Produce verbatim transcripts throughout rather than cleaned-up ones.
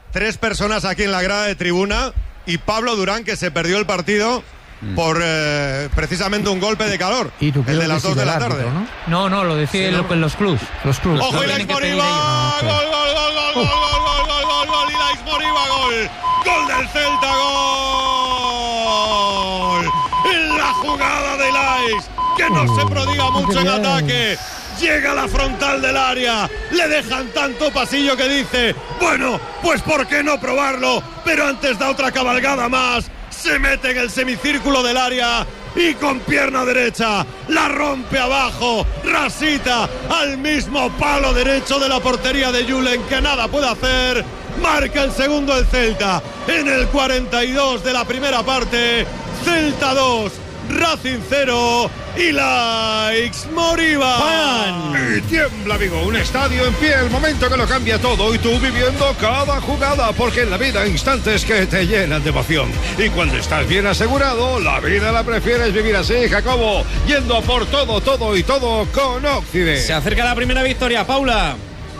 tres personas aquí en la grada de tribuna y Pablo Durán, que se perdió el partido por eh, precisamente un golpe de calor, ¿Y tú el de las dos de la árbitro, tarde. ¿no? No, no, lo deciden Sí, lo- los clubs. Los clubes. ¡Ojo, Lo Ilaix tienen que pedir Moriba! ellos. ¡Gol, gol, gol, gol, gol, gol, gol, gol, gol, gol! ¡Ilaix Moriba, gol! ¡Gol del Celta, gol! En la jugada de Ilaix, que no se prodiga mucho en ataque. Llega a la frontal del área, le dejan tanto pasillo que dice, bueno, pues ¿por qué no probarlo? Pero antes da otra cabalgada más, se mete en el semicírculo del área y con pierna derecha la rompe abajo, rasita al mismo palo derecho de la portería de Julen, que nada puede hacer. Marca el segundo el Celta en el cuarenta y dos de la primera parte. Celta dos, Racing cero. Ilaix Moriba. Y tiembla, Vigo, un estadio en pie, el momento que lo cambia todo y tú viviendo cada jugada, porque en la vida hay instantes que te llenan de emoción. Y cuando estás bien asegurado, la vida la prefieres vivir así, Jacobo, yendo a por todo, todo y todo con Occident. Se acerca la primera victoria, Paula.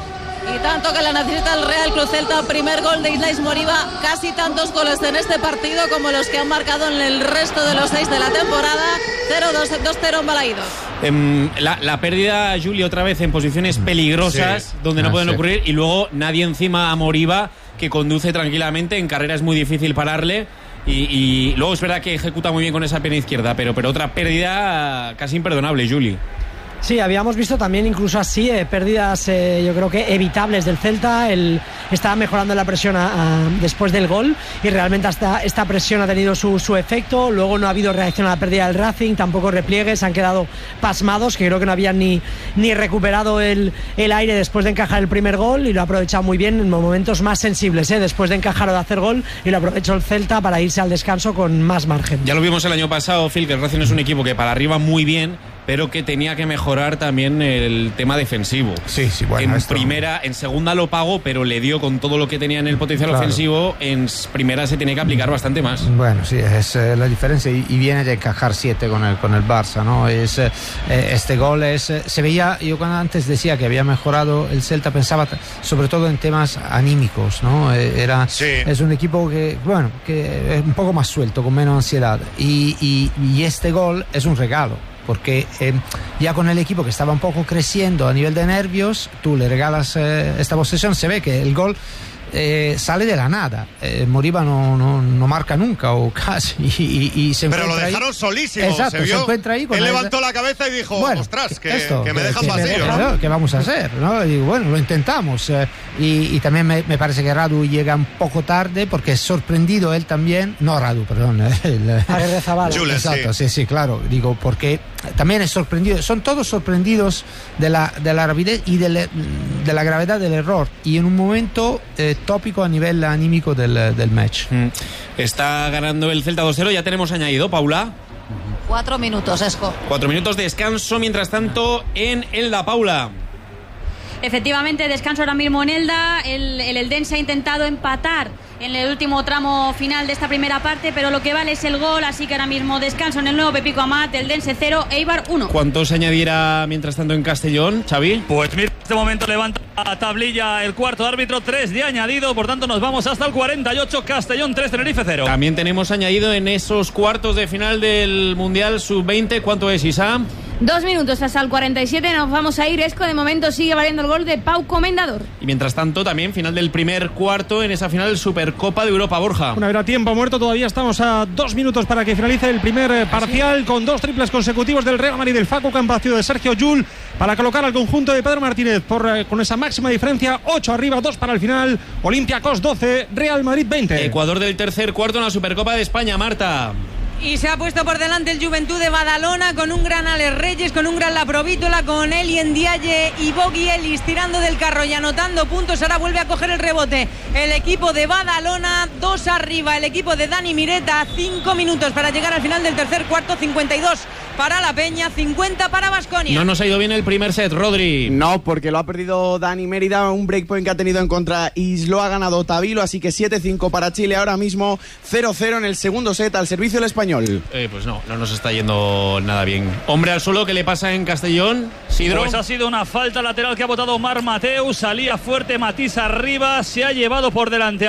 Y tanto que la necesita el Real Club Celta, primer gol de Ilaix Moriba, casi tantos goles en este partido como los que han marcado en el resto de los seis de la temporada. cero dos, dos cero en Balaídos. Eh, la, la pérdida, Juli, otra vez en posiciones peligrosas, Sí. donde no Ah, pueden sí. ocurrir, y luego nadie encima a Moriba, que conduce tranquilamente, en carrera es muy difícil pararle. Y, y luego es verdad que ejecuta muy bien con esa pierna izquierda, pero, pero otra pérdida casi imperdonable, Juli. Sí, habíamos visto también incluso así eh, pérdidas eh, yo creo que evitables del Celta. El, estaba mejorando la presión a, a, después del gol y realmente hasta esta presión ha tenido su, su efecto. Luego no ha habido reacción a la pérdida del Racing, tampoco repliegues, han quedado pasmados, que creo que no habían ni, ni recuperado el, el aire después de encajar el primer gol, y lo ha aprovechado muy bien en momentos más sensibles, eh, después de encajar o de hacer gol, y lo aprovechó el Celta para irse al descanso con más margen. Ya lo vimos el año pasado, Phil, que el Racing es un equipo que para arriba muy bien, pero que tenía que mejorar también el tema defensivo. Sí, sí, bueno, en esto- primera, en segunda lo pagó, pero le dio con todo lo que tenía en el potencial Claro. ofensivo. En s- primera se tiene que aplicar bastante más. Bueno, sí, es eh, la diferencia, y, y viene de encajar siete con el, con el Barça, ¿no? Es, eh, este gol es, eh, se veía, yo cuando antes decía que había mejorado el Celta, pensaba t- sobre todo en temas anímicos, ¿no? Eh, era, Sí. Es un equipo que, bueno, que es un poco más suelto, con menos ansiedad, y, y, y este gol es un regalo. Porque eh, ya con el equipo que estaba un poco creciendo a nivel de nervios, tú le regalas eh, esta posesión, se ve que el gol eh, sale de la nada. Eh, Moriba no, no, no marca nunca o casi, y, y, y se Pero lo encuentra ahí. dejaron solísimo. Exacto, se, vio. se encuentra ahí con Él el- levantó la cabeza y dijo, Bueno, ostras, que, esto, que me dejan que vacío, dejan, ¿no? ¿qué vamos a hacer? ¿no? Y digo, bueno, lo intentamos. eh, y, y también me, me parece que Radu llega un poco tarde, porque es sorprendido él también. No, Radu, perdón. eh, el, Aguirrezabala. Julen, Exacto, sí. sí, sí, claro. Digo, porque también es sorprendido. Son todos sorprendidos de la, de la rapidez y de, le- de la gravedad del error. Y en un momento eh, tópico a nivel anímico del, del match. Mm. Está ganando el Celta dos cero. Ya tenemos añadido, Paula. Cuatro minutos, Esco. Cuatro minutos de descanso, mientras tanto, en Elda, Paula. Efectivamente, descanso ahora mismo en Elda. El, el Eldense ha intentado empatar en el último tramo final de esta primera parte, pero lo que vale es el gol, así que ahora mismo descanso en el nuevo Pepico Amat, Eldense cero, Eibar uno. ¿Cuántos añadiera mientras tanto en Castellón, Xavi? Pues mira, en este momento levanta la tablilla el cuarto árbitro, tres de añadido, por tanto nos vamos hasta el cuarenta y ocho, Castellón tres, Tenerife cero. También tenemos añadido en esos cuartos de final del Mundial sub veinte. ¿Cuánto es, Isa? Dos minutos hasta el cuarenta y siete, nos vamos a ir. Esco, de momento sigue valiendo el gol de Pau Comendador. Y mientras tanto, también final del primer cuarto en esa final Supercopa de Europa, Borja. Una vez a tiempo muerto, todavía estamos a dos minutos para que finalice el primer eh, parcial, con dos triples consecutivos del Real Madrid, del Facu Campacio, de Sergio Llull, para colocar al conjunto de Pedro Martínez por, eh, con esa máxima diferencia, ocho arriba, dos para el final. Olympiacos doce, Real Madrid veinte. Ecuador del tercer cuarto en la Supercopa de España, Marta. Y se ha puesto por delante el Juventud de Badalona con un gran Alex Reyes, con un gran La Provítola, con Eli Ndiaye y Bogi Ellis tirando del carro y anotando puntos. Ahora vuelve a coger el rebote el equipo de Badalona, dos arriba el equipo de Dani Mireta, cinco minutos para llegar al final del tercer cuarto, cincuenta y dos para La Peña, cincuenta para Baskonia. No nos ha ido bien el primer set, Rodri. No, porque lo ha perdido Dani Mérida, un breakpoint que ha tenido en contra y lo ha ganado Tavilo, así que siete cinco para Chile ahora mismo, cero cero en el segundo set al servicio del español. Eh, pues no, no nos está yendo nada bien. Hombre al suelo, ¿qué le pasa en Castellón? Sidro. Pues ha sido una falta lateral que ha votado Omar Mateus, salía fuerte Matisse arriba, se ha llevado por delante